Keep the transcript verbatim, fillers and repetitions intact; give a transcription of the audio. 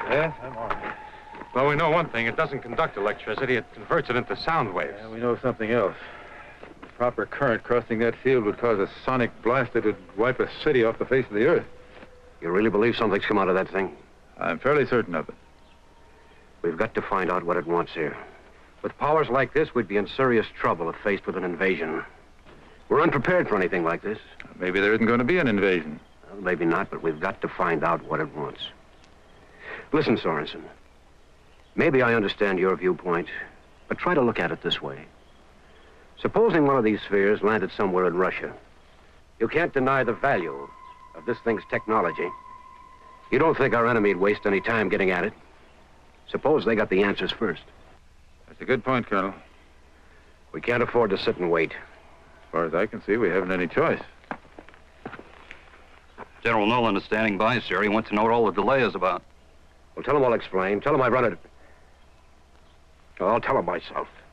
Yes, I'm on it. Well, we know one thing. It doesn't conduct electricity. It converts it into sound waves. Yeah, we know something else. The proper current crossing that field would cause a sonic blast that would wipe a city off the face of the earth. You really believe something's come out of that thing? I'm fairly certain of it. We've got to find out what it wants here. With powers like this, we'd be in serious trouble if faced with an invasion. We're unprepared for anything like this. Maybe there isn't going to be an invasion. Well, maybe not, but we've got to find out what it wants. Listen, Sorensen. Maybe I understand your viewpoint, but try to look at it this way. Supposing one of these spheres landed somewhere in Russia. You can't deny the value of this thing's technology. You don't think our enemy would waste any time getting at it? Suppose they got the answers first. That's a good point, Colonel. We can't afford to sit and wait. As far as I can see, we haven't any choice. General Nolan is standing by, sir. He wants to know what all the delay is about. Well, tell him I'll explain. Tell him I run it. Oh, I'll tell him myself.